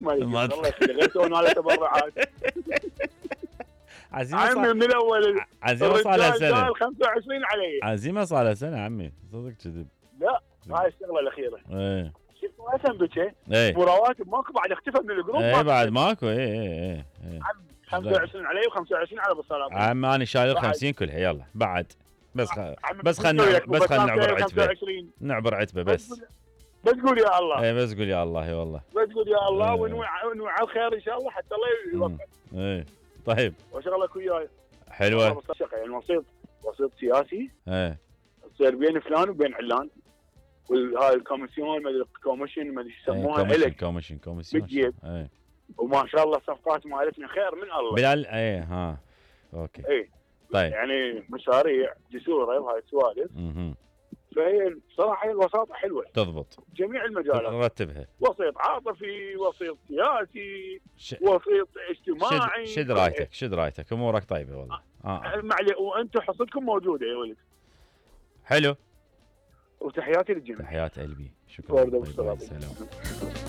ما يقدر الله يخليك غير تون على تبرعات. عمي من الاول عزيمه صار لها سنه. قال 25 علي. عزيمه صار لها سنه عمي صدق كذب. لا هاي الشغله الاخيره. ايه شفت اسم بك ايه مراواتب ماكو بعد اختفى من الجروب. ايه بعد ماكو. ايه 25 علي و25 على ابو سلام. عم انا شايل 50 كلها يلا بعد. بس خلنا نعبر عتبه. نعبر عتبه بس قول يا الله. ايه بس قول يا الله. اي والله بس قول يا الله. ونوع على الخير ان شاء الله حتى الله يوفقك. ايه طيب وشغلك وياي حلوه. يعني وسيط سياسي. ايه تصير بين فلان وبين علان. وهاي الكوميسيون ما ادري كوميشن ما ادري ايش يسموها الك كوميشن بتجيب. ايه وما شاء الله صفقات مالتنا خير من الله بلال. ايه ها اوكي. ايه طيب يعني مشاريع جسوره وهاي السوالف. فهي بصراحه هي الوساطه حلوه تضبط جميع المجالات. رتبها وسيط عاطفي وسيط سياسي وسيط اجتماعي. شد رايتك امورك طيبه والله. وانتم حصتكم موجوده يا ولد. حلو. وتحياتي للجميع. تحيات قلبي. شكرا. سلام.